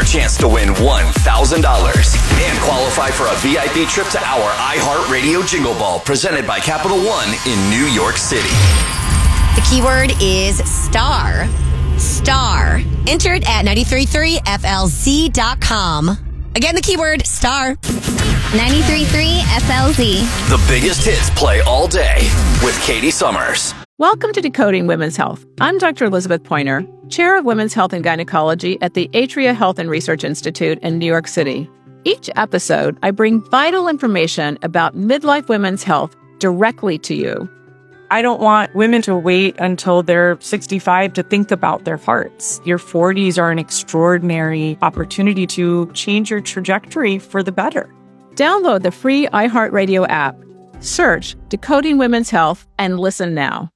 your chance to win $1,000 and qualify for a VIP trip to our iHeartRadio Jingle Ball presented by Capital One in New York City. The keyword is star. Star. Entered at 933flz.com. Again, the keyword star. 93.3 FLZ. The biggest hits play all day with Katie Summers. Welcome to Decoding Women's Health. I'm Dr. Elizabeth Pointer, Chair of Women's Health and Gynecology at the Atria Health and Research Institute in New York City. Each episode, I bring vital information about midlife women's health directly to you. I don't want women to wait until they're 65 to think about their hearts. Your 40s are an extraordinary opportunity to change your trajectory for the better. Download the free iHeartRadio app. Search Decoding Women's Health and listen now.